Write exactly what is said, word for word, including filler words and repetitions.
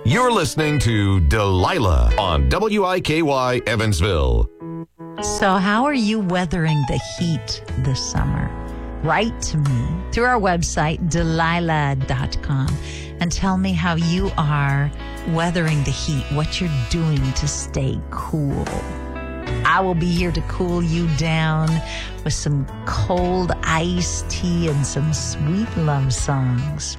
You're listening to Delilah on W I K Y Evansville. So how are you weathering the heat this summer? Write to me through our website, Delilah dot com, and tell me how you are weathering the heat, what you're doing to stay cool. I will be here to cool you down with some cold iced tea and some sweet love songs.